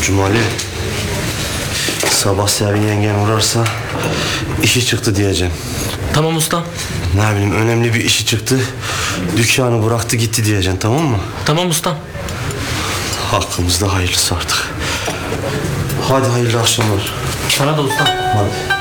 Cumali, sabah Sevin yengen uğrarsa işi çıktı diyeceğim. Tamam ustam. Ne bileyim, önemli bir işi çıktı, dükkanı bıraktı gitti diyeceksin, tamam mı? Tamam ustam. Hakkımızda hayırlısı artık. Hadi hayırlı akşamlar. Sana da ustam. Hadi.